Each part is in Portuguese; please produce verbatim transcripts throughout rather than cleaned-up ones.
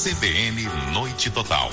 C B N Noite Total.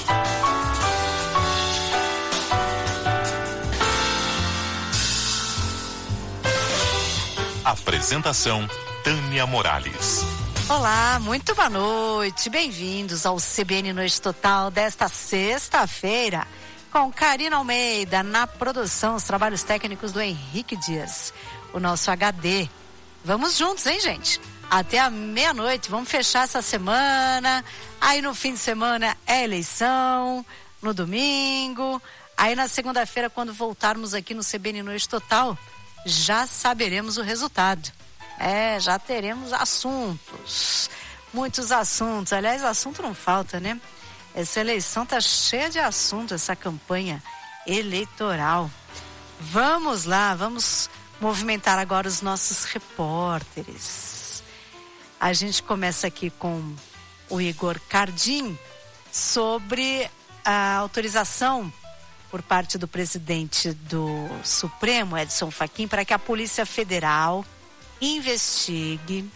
Apresentação Tânia Morales. Olá, muito boa noite, bem-vindos ao C B N Noite Total desta sexta-feira, com Karina Almeida na produção, os trabalhos técnicos do Henrique Dias, o nosso H D. Vamos juntos, hein, gente? Até a meia-noite, vamos fechar essa semana, aí no fim de semana é eleição, no domingo, aí na segunda-feira, quando voltarmos aqui no C B N Noite Total, já saberemos o resultado. É, já teremos assuntos, muitos assuntos, aliás, assunto não falta, né? Essa eleição tá cheia de assuntos, essa campanha eleitoral. Vamos lá, vamos movimentar agora os nossos repórteres. A gente começa aqui com o Igor Cardim sobre a autorização por parte do presidente do Supremo, Edson Fachin, para que a Polícia Federal investigue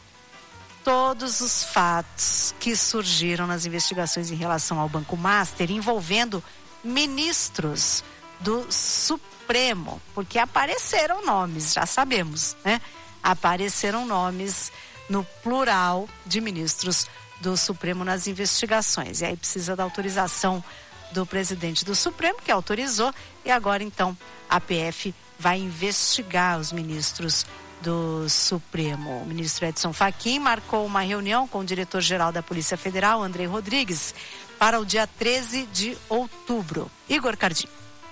todos os fatos que surgiram nas investigações em relação ao Banco Master, envolvendo ministros do Supremo, porque apareceram nomes, já sabemos, né? Apareceram nomes no plural de ministros do Supremo nas investigações. E aí precisa da autorização do presidente do Supremo, que autorizou, e agora então a P F vai investigar os ministros do Supremo. O ministro Edson Fachin marcou uma reunião com o diretor-geral da Polícia Federal, Andrei Rodrigues, para o dia treze de outubro. Igor Cardim.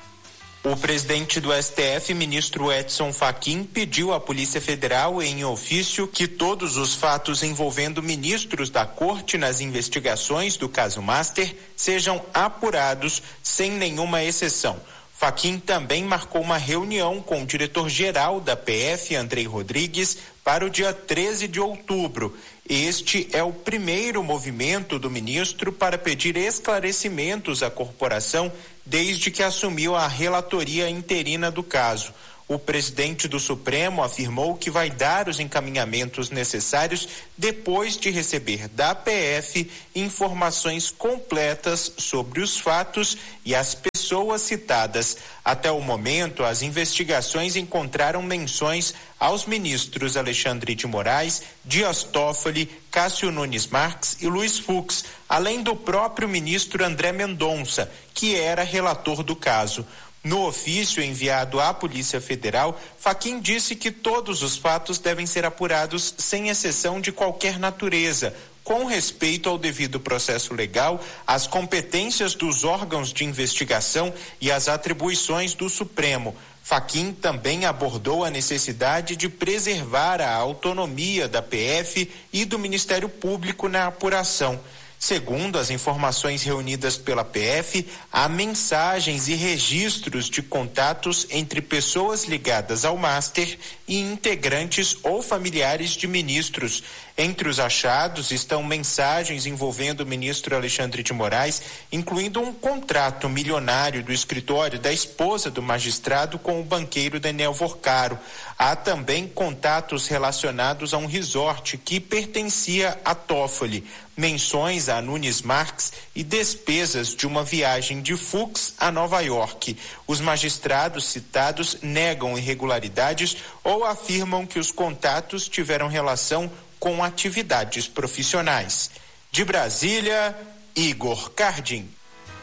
O presidente do S T F, ministro Edson Fachin, pediu à Polícia Federal em ofício que todos os fatos envolvendo ministros da Corte nas investigações do caso Master sejam apurados sem nenhuma exceção. Fachin também marcou uma reunião com o diretor-geral da P F, Andrei Rodrigues, para o dia treze de outubro. Este é o primeiro movimento do ministro para pedir esclarecimentos à corporação desde que assumiu a relatoria interina do caso. O presidente do Supremo afirmou que vai dar os encaminhamentos necessários depois de receber da P F informações completas sobre os fatos e as pessoas citadas. Até o momento, as investigações encontraram menções aos ministros Alexandre de Moraes, Dias Toffoli, Cássio Nunes Marques e Luiz Fux, além do próprio ministro André Mendonça, que era relator do caso. No ofício enviado à Polícia Federal, Fachin disse que todos os fatos devem ser apurados sem exceção de qualquer natureza, com respeito ao devido processo legal, às competências dos órgãos de investigação e às atribuições do Supremo. Fachin também abordou a necessidade de preservar a autonomia da P F e do Ministério Público na apuração. Segundo as informações reunidas pela P F, há mensagens e registros de contatos entre pessoas ligadas ao Master e integrantes ou familiares de ministros. Entre os achados estão mensagens envolvendo o ministro Alexandre de Moraes, incluindo um contrato milionário do escritório da esposa do magistrado com o banqueiro Daniel Vorcaro. Há também contatos relacionados a um resort que pertencia a Toffoli, menções a Nunes Marques e despesas de uma viagem de Fux a Nova York. Os magistrados citados negam irregularidades ou afirmam que os contatos tiveram relação com atividades profissionais. De Brasília, Igor Cardim.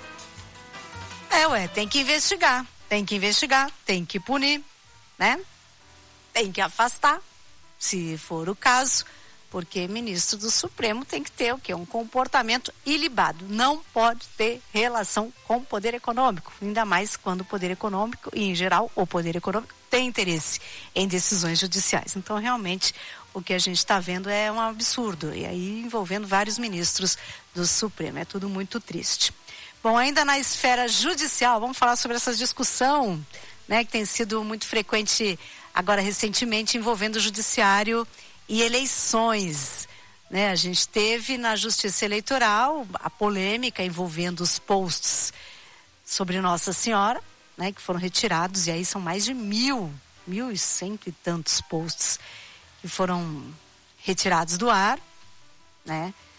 É, ué, tem que investigar, tem que investigar, tem que punir, né? Tem que afastar, se for o caso, porque ministro do Supremo tem que ter o quê? Um comportamento ilibado. Não pode ter relação com o poder econômico, ainda mais quando o poder econômico, e em geral o poder econômico, tem interesse em decisões judiciais. Então, realmente, o que a gente está vendo é um absurdo, e aí envolvendo vários ministros do Supremo. É tudo muito triste. Bom, ainda na esfera judicial, vamos falar sobre essa discussão, né, que tem sido muito frequente agora recentemente, envolvendo o judiciário e eleições, né? A gente teve na Justiça Eleitoral a polêmica envolvendo os posts sobre Nossa Senhora, né, que foram retirados, e aí são mais de mil, mil e cento e tantos posts que foram retirados do ar, né?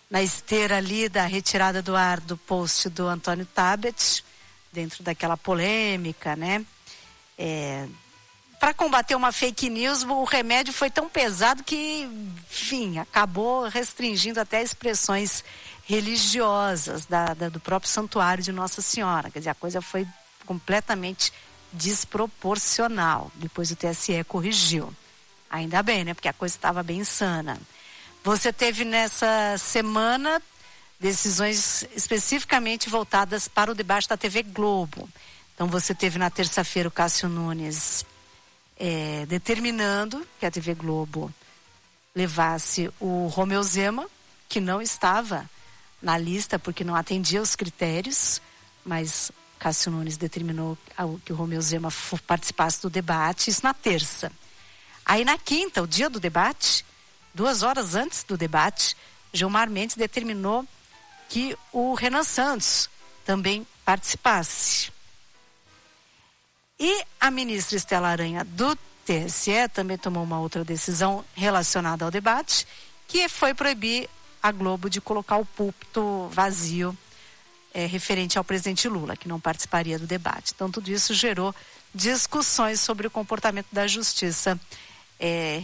na esteira ali da retirada do ar do post do Antônio Tabet, dentro daquela polêmica, né? É, para combater uma fake news, o remédio foi tão pesado que, enfim, acabou restringindo até expressões religiosas da, da, do próprio santuário de Nossa Senhora. Quer dizer, a coisa foi completamente desproporcional. Depois o T S E corrigiu. Ainda bem, né? Porque a coisa estava bem insana. Você teve nessa semana decisões especificamente voltadas para o debate da T V Globo. Então você teve na terça-feira o Cássio Nunes é, determinando que a T V Globo levasse o Romeu Zema, que não estava na lista porque não atendia os critérios, mas Cássio Nunes determinou que o Romeu Zema participasse do debate, isso na terça. Aí na quinta, o dia do debate, duas horas antes do debate, Gilmar Mendes determinou que o Renan Santos também participasse. E a ministra Estela Aranha do T S E também tomou uma outra decisão relacionada ao debate, que foi proibir a Globo de colocar o púlpito vazio é, referente ao presidente Lula, que não participaria do debate. Então tudo isso gerou discussões sobre o comportamento da justiça É,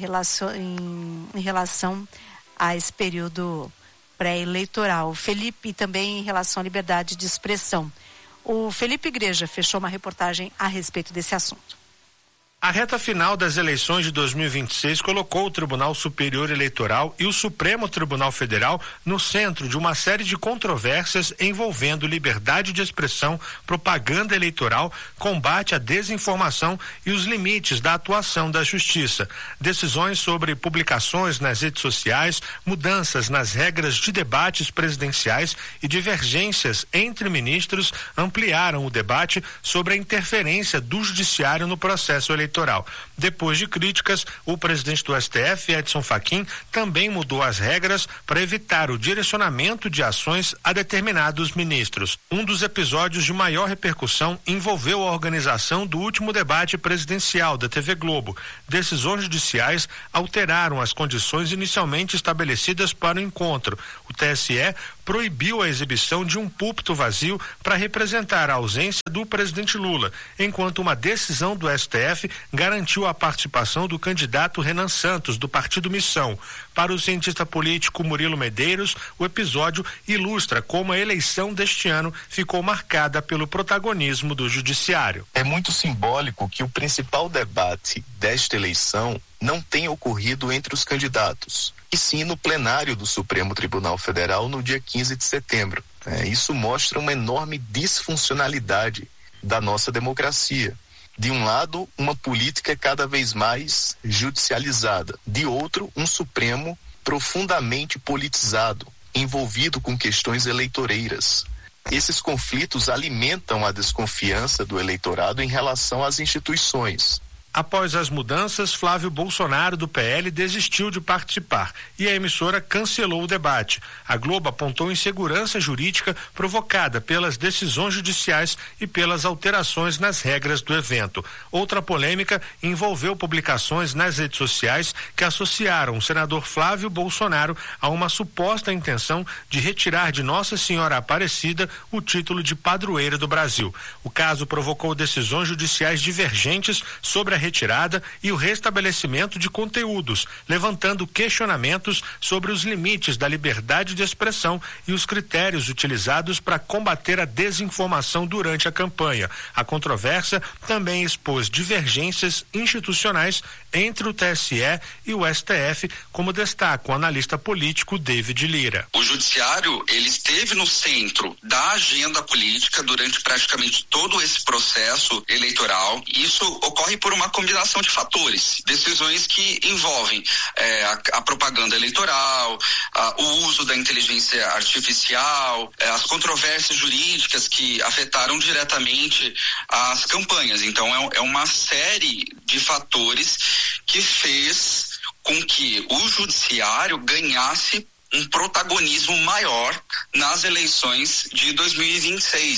em, em relação a esse período pré-eleitoral. Felipe, e também em relação à liberdade de expressão. O Felipe Igreja fechou uma reportagem a respeito desse assunto. A reta final das eleições de dois mil e vinte e seis colocou o Tribunal Superior Eleitoral e o Supremo Tribunal Federal no centro de uma série de controvérsias envolvendo liberdade de expressão, propaganda eleitoral, combate à desinformação e os limites da atuação da Justiça. Decisões sobre publicações nas redes sociais, mudanças nas regras de debates presidenciais e divergências entre ministros ampliaram o debate sobre a interferência do Judiciário no processo eleitoral. Depois de críticas, o presidente do S T F, Edson Fachin, também mudou as regras para evitar o direcionamento de ações a determinados ministros. Um dos episódios de maior repercussão envolveu a organização do último debate presidencial da T V Globo. Decisões judiciais alteraram as condições inicialmente estabelecidas para o encontro. O T S E proibiu a exibição de um púlpito vazio para representar a ausência do presidente Lula, enquanto uma decisão do S T F garantiu a participação do candidato Renan Santos, do Partido Missão. Para o cientista político Murilo Medeiros, o episódio ilustra como a eleição deste ano ficou marcada pelo protagonismo do judiciário. É muito simbólico que o principal debate desta eleição não tenha ocorrido entre os candidatos, e sim no plenário do Supremo Tribunal Federal no dia quinze de setembro. É, isso mostra uma enorme disfuncionalidade da nossa democracia. De um lado, uma política cada vez mais judicializada. De outro, um Supremo profundamente politizado, envolvido com questões eleitoreiras. Esses conflitos alimentam a desconfiança do eleitorado em relação às instituições. Após as mudanças, Flávio Bolsonaro, do P L, desistiu de participar e a emissora cancelou o debate. A Globo apontou insegurança jurídica provocada pelas decisões judiciais e pelas alterações nas regras do evento. Outra polêmica envolveu publicações nas redes sociais que associaram o senador Flávio Bolsonaro a uma suposta intenção de retirar de Nossa Senhora Aparecida o título de padroeira do Brasil. O caso provocou decisões judiciais divergentes sobre a retirada e o restabelecimento de conteúdos, levantando questionamentos sobre os limites da liberdade de expressão e os critérios utilizados para combater a desinformação durante a campanha. A controvérsia também expôs divergências institucionais entre o T S E e o S T F, como destaca o analista político David Lira. O judiciário, ele esteve no centro da agenda política durante praticamente todo esse processo eleitoral. Isso ocorre por uma combinação de fatores, decisões que envolvem é, a, a propaganda eleitoral, a, o uso da inteligência artificial, é, as controvérsias jurídicas que afetaram diretamente as campanhas. Então é, é uma série de fatores que fez com que o judiciário ganhasse um protagonismo maior nas eleições de dois mil e vinte e seis.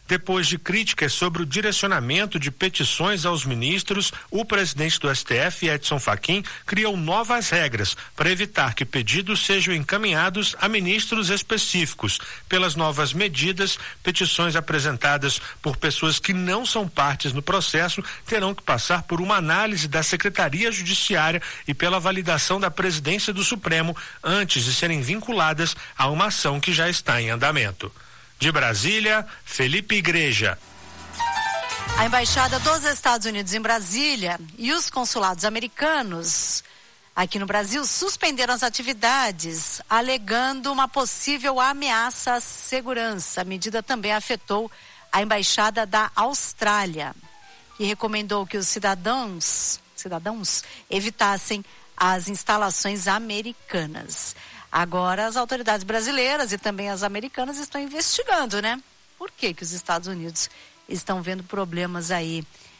Depois de críticas sobre o direcionamento de petições aos ministros, o presidente do S T F, Edson Fachin, criou novas regras para evitar que pedidos sejam encaminhados a ministros específicos. Pelas novas medidas, petições apresentadas por pessoas que não são partes no processo terão que passar por uma análise da Secretaria Judiciária e pela validação da Presidência do Supremo antes de serem vinculadas a uma ação que já está em andamento. De Brasília, Felipe Igreja. A Embaixada dos Estados Unidos em Brasília e os consulados americanos aqui no Brasil suspenderam as atividades, alegando uma possível ameaça à segurança. A medida também afetou a Embaixada da Austrália, que recomendou que os cidadãos, cidadãos evitassem as instalações americanas. Agora as autoridades brasileiras e também as americanas estão investigando, né? Por que que os Estados Unidos estão vendo problemas aí,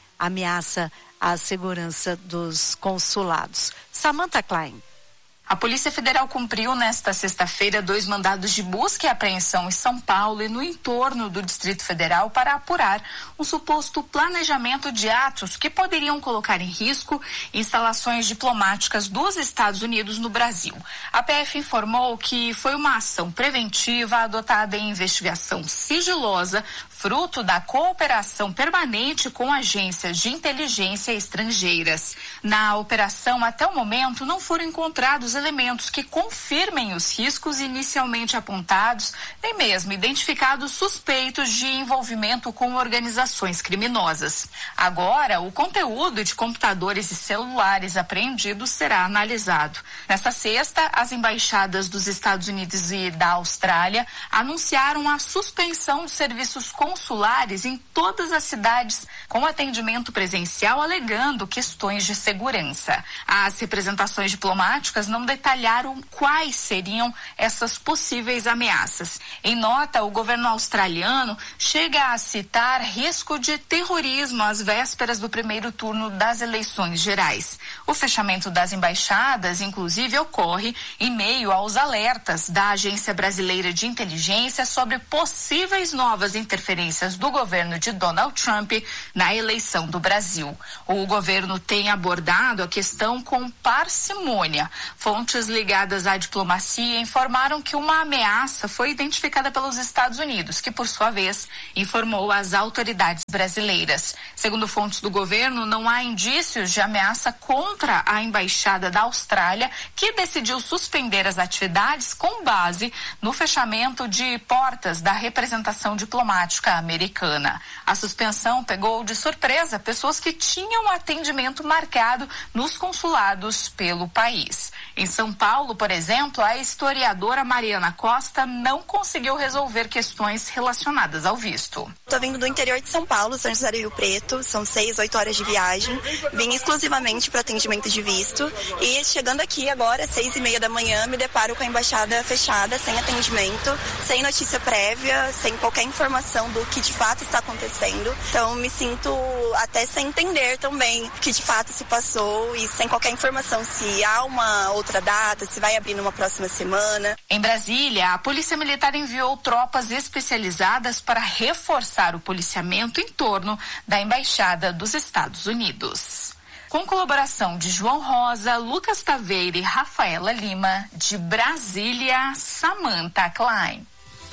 ameaça à segurança dos consulados? Samantha Klein. A Polícia Federal cumpriu nesta sexta-feira dois mandados de busca e apreensão em São Paulo e no entorno do Distrito Federal para apurar um suposto planejamento de atos que poderiam colocar em risco instalações diplomáticas dos Estados Unidos no Brasil. A P F informou que foi uma ação preventiva adotada em investigação sigilosa, fruto da cooperação permanente com agências de inteligência estrangeiras. Na operação, até o momento, não foram encontrados elementos que confirmem os riscos inicialmente apontados, nem mesmo identificados suspeitos de envolvimento com organizações criminosas. Agora, o conteúdo de computadores e celulares apreendidos será analisado. Nesta sexta, as embaixadas dos Estados Unidos e da Austrália anunciaram a suspensão de serviços consulares em todas as cidades com atendimento presencial, alegando questões de segurança. As representações diplomáticas não detalharam quais seriam essas possíveis ameaças. Em nota, o governo australiano chega a citar risco de terrorismo às vésperas do primeiro turno das eleições gerais. O fechamento das embaixadas, inclusive, ocorre em meio aos alertas da Agência Brasileira de Inteligência sobre possíveis novas interferências do governo de Donald Trump na eleição do Brasil. O governo tem abordado a questão com parcimônia. Fontes ligadas à diplomacia informaram que uma ameaça foi identificada pelos Estados Unidos, que, por sua vez, informou as autoridades brasileiras. Segundo fontes do governo, não há indícios de ameaça contra a Embaixada da Austrália, que decidiu suspender as atividades com base no fechamento de portas da representação diplomática americana. A suspensão pegou de surpresa pessoas que tinham atendimento marcado nos consulados pelo país. Em São Paulo, por exemplo, a historiadora Mariana Costa não conseguiu resolver questões relacionadas ao visto. Estou vindo do interior de São Paulo, São José do Rio Preto, são seis, oito horas de viagem. Vim exclusivamente para atendimento de visto e chegando aqui agora, seis e meia da manhã, me deparo com a embaixada fechada, sem atendimento, sem notícia prévia, sem qualquer informação do que de fato está acontecendo. Então me sinto até sem entender também o que de fato se passou e sem qualquer informação se há uma outra data, se vai abrir numa próxima semana. Em Brasília, a Polícia Militar enviou tropas especializadas para reforçar o policiamento em torno da Embaixada dos Estados Unidos. Com colaboração de João Rosa, Lucas Taveira e Rafaela Lima, de Brasília, Samantha Klein.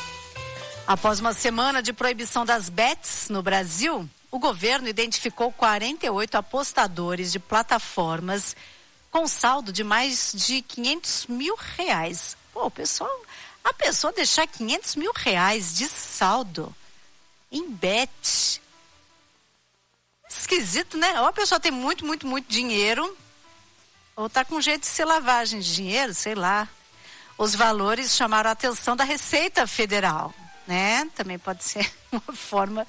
Após uma semana de proibição das bets no Brasil, o governo identificou quarenta e oito apostadores de plataformas com saldo de mais de quinhentos mil reais. Pô, o pessoal, a pessoa deixar quinhentos mil reais de saldo em bet. Esquisito, né? Ou a pessoa tem muito, muito, muito dinheiro, ou tá com jeito de ser lavagem de dinheiro, sei lá. Os valores chamaram a atenção da Receita Federal, né? Também pode ser uma forma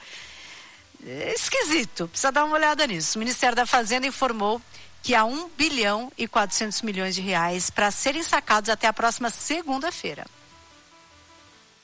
esquisito. Precisa dar uma olhada nisso. O Ministério da Fazenda informou que há um bilhão e quatrocentos milhões de reais para serem sacados até a próxima segunda-feira. O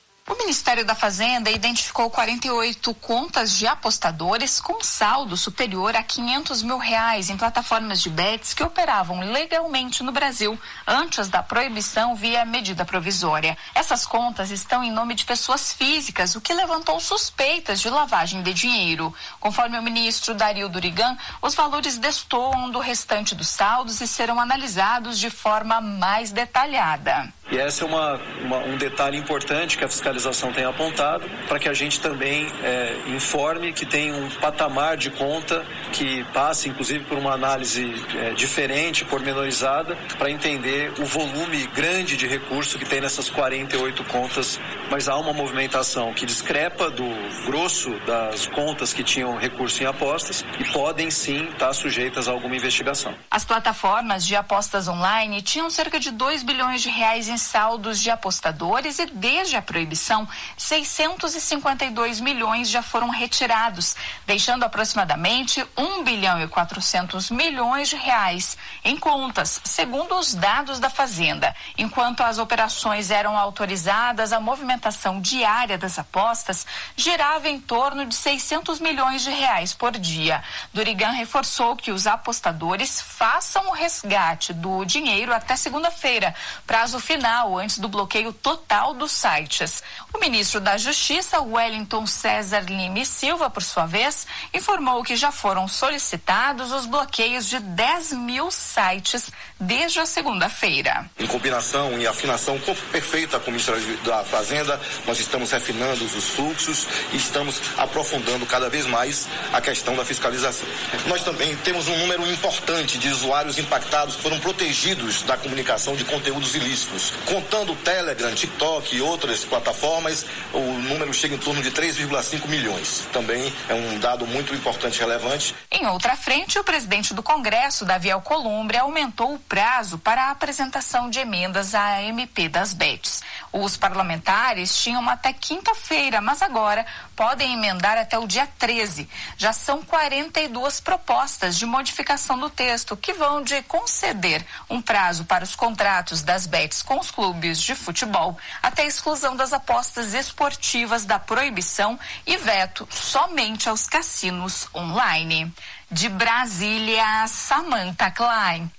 Ministério da Fazenda identificou quarenta e oito contas de apostadores com saldo superior a quinhentos mil reais em plataformas de bets que operavam legalmente no Brasil antes da proibição via medida provisória. Essas contas estão em nome de pessoas físicas, o que levantou suspeitas de lavagem de dinheiro. Conforme o ministro Dario Durigan, os valores destoam do restante dos saldos e serão analisados de forma mais detalhada. E esse é uma, uma, um detalhe importante que a fiscalização tem apontado, para que a gente também é, informe que tem um patamar de conta que passe, inclusive, por uma análise é, diferente, pormenorizada, para entender o volume grande de recurso que tem nessas quarenta e oito contas. Mas há uma movimentação que discrepa do grosso das contas que tinham recurso em apostas e podem, sim, estar sujeitas a alguma investigação. As plataformas de apostas online tinham cerca de dois bilhões de reais em saldos de apostadores e, desde a proibição, seiscentos e cinquenta e dois milhões já foram retirados, deixando aproximadamente um bilhão e quatrocentos milhões de reais em contas, segundo os dados da Fazenda. Enquanto as operações eram autorizadas, a movimentação diária das apostas girava em torno de seiscentos milhões de reais por dia. Durigan reforçou que os apostadores façam o resgate do dinheiro até segunda-feira, prazo final antes do bloqueio total dos sites. O ministro da Justiça, Wellington César Lima e Silva, por sua vez, informou que já foram solicitados os bloqueios de dez mil sites desde a segunda-feira. Em combinação e afinação perfeita com o Ministério da Fazenda, nós estamos refinando os fluxos e estamos aprofundando cada vez mais a questão da fiscalização. Nós também temos um número importante de usuários impactados que foram protegidos da comunicação de conteúdos ilícitos. Contando o Telegram, TikTok e outras plataformas, o número chega em torno de três vírgula cinco milhões. Também é um dado muito importante e relevante. Em outra frente, o presidente do Congresso, Davi Alcolumbre, aumentou o prazo para a apresentação de emendas à M P das bets. Os parlamentares tinham até quinta-feira, mas agora podem emendar até o dia treze. Já são quarenta e duas propostas de modificação do texto que vão de conceder um prazo para os contratos das bets com os clubes de futebol até a exclusão das apostas esportivas da proibição e veto somente aos cassinos online. De Brasília, Samantha Klein.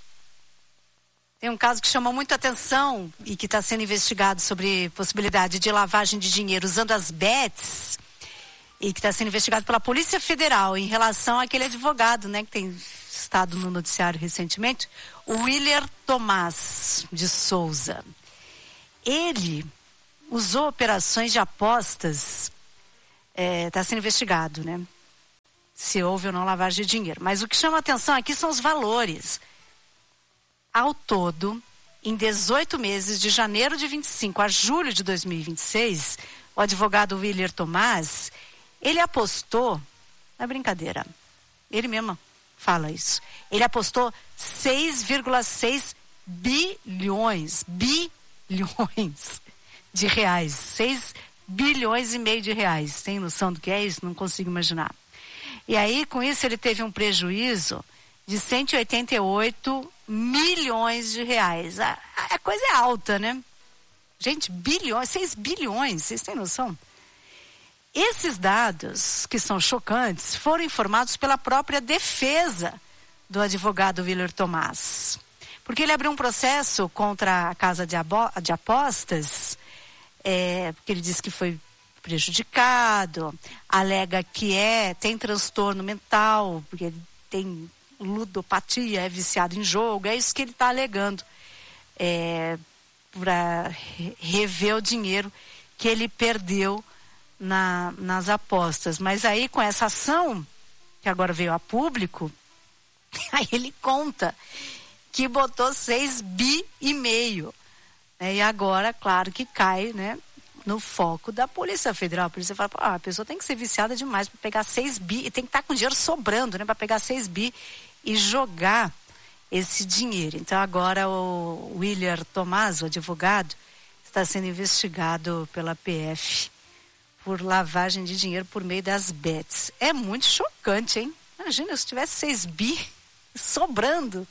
Tem um caso que chamou muita atenção e que está sendo investigado sobre possibilidade de lavagem de dinheiro usando as bets e que está sendo investigado pela Polícia Federal em relação àquele advogado, né, que tem estado no noticiário recentemente, o Willer Tomás de Souza. Ele usou operações de apostas, está é, sendo investigado, né? Se houve ou não lavagem de dinheiro. Mas o que chama atenção aqui são os valores. Ao todo, em dezoito meses, de janeiro de vinte e cinco a julho de dois mil e vinte e seis, o advogado Willer Tomás, ele apostou, não é brincadeira, ele mesmo fala isso, ele apostou seis vírgula seis bilhões, bilhões de reais, seis bilhões e meio de reais. Tem noção do que é isso? Não consigo imaginar. E aí, com isso, ele teve um prejuízo de cento e oitenta e oito milhões de reais. A, a coisa é alta, né? Gente, bilhões, seis bilhões, vocês têm noção? Esses dados, que são chocantes, foram informados pela própria defesa do advogado Willer Tomás. Porque ele abriu um processo contra a casa de, abo- de apostas, é, porque ele disse que foi prejudicado, alega que é, tem transtorno mental, porque ele tem ludopatia, é viciado em jogo, é isso que ele está alegando, é, para rever o dinheiro que ele perdeu na, nas apostas. Mas aí, com essa ação, que agora veio a público, aí ele conta que botou seis bi e meio, né? E agora, claro que cai, né, no foco da Polícia Federal. A polícia fala, ah, a pessoa tem que ser viciada demais para pegar seis bi, e tem que estar com dinheiro sobrando, né, para pegar seis bi e jogar esse dinheiro. Então agora o Willer Tomás, o advogado, está sendo investigado pela P F por lavagem de dinheiro por meio das bets. É muito chocante, hein? Imagina se tivesse seis bi sobrando.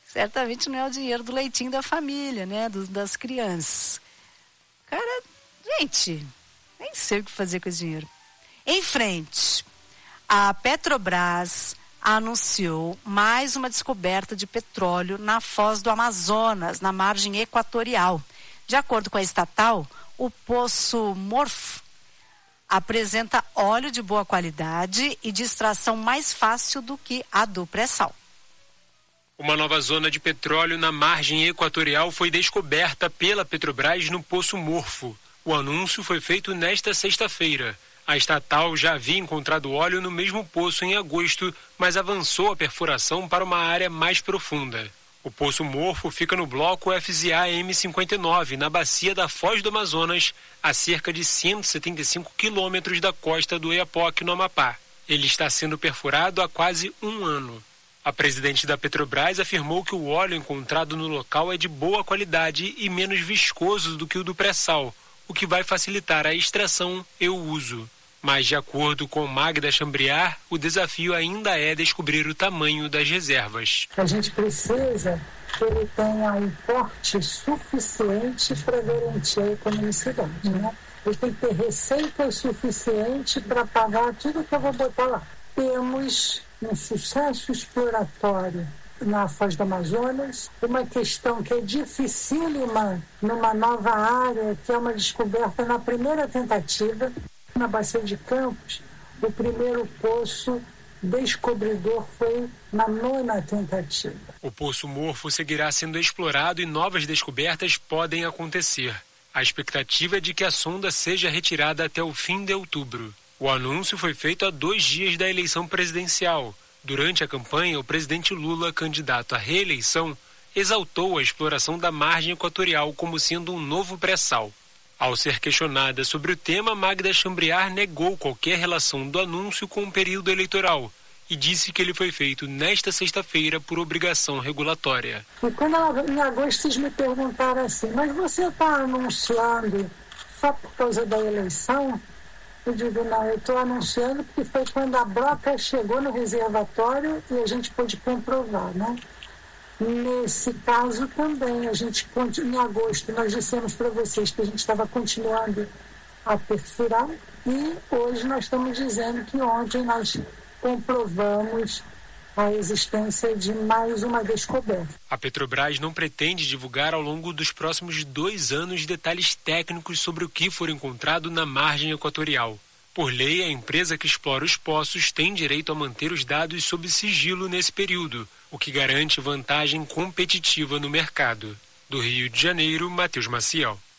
Certamente não é o dinheiro do leitinho da família, né? Do, das crianças. Cara, Gente, nem sei o que fazer com esse dinheiro. Em frente, a Petrobras anunciou mais uma descoberta de petróleo na foz do Amazonas, na margem equatorial. De acordo com a estatal, o poço Morfo apresenta óleo de boa qualidade e de extração mais fácil do que a do pré-sal. Uma nova zona de petróleo na margem equatorial foi descoberta pela Petrobras no poço Morfo. O anúncio foi feito nesta sexta-feira. A estatal já havia encontrado óleo no mesmo poço em agosto, mas avançou a perfuração para uma área mais profunda. O Poço Morfo fica no bloco F Z A M cinquenta e nove, na bacia da Foz do Amazonas, a cerca de cento e setenta e cinco quilômetros da costa do Oiapoque, no Amapá. Ele está sendo perfurado há quase um ano. A presidente da Petrobras afirmou que o óleo encontrado no local é de boa qualidade e menos viscoso do que o do pré-sal, o que vai facilitar a extração e o uso. Mas, de acordo com Magda Chambriard, o desafio ainda é descobrir o tamanho das reservas. A gente precisa que ele tenha um porte suficiente para garantir a economicidade, né? Ele tem que ter receita suficiente para pagar tudo que eu vou botar lá. Temos um sucesso exploratório na Foz do Amazonas, uma questão que é dificílima numa nova área, que é uma descoberta na primeira tentativa. Na Bacia de Campos, o primeiro poço descobridor foi na nona tentativa. O Poço Morfo seguirá sendo explorado e novas descobertas podem acontecer. A expectativa é de que a sonda seja retirada até o fim de outubro. O anúncio foi feito a dois dias da eleição presidencial. Durante a campanha, o presidente Lula, candidato à reeleição, exaltou a exploração da margem equatorial como sendo um novo pré-sal. Ao ser questionada sobre o tema, Magda Chambriard negou qualquer relação do anúncio com o período eleitoral e disse que ele foi feito nesta sexta-feira por obrigação regulatória. E quando ela, em agosto vocês me perguntaram assim, mas você está anunciando só por causa da eleição? Eu digo, não, eu estou anunciando porque foi quando a broca chegou no reservatório e a gente pôde comprovar, né? Nesse caso também, a gente, em agosto, nós dissemos para vocês que a gente estava continuando a perfurar e hoje nós estamos dizendo que ontem nós comprovamos a existência de mais uma descoberta. A Petrobras não pretende divulgar ao longo dos próximos dois anos detalhes técnicos sobre o que for encontrado na margem equatorial. Por lei, a empresa que explora os poços tem direito a manter os dados sob sigilo nesse período, o que garante vantagem competitiva no mercado. Do Rio de Janeiro, Matheus Maciel.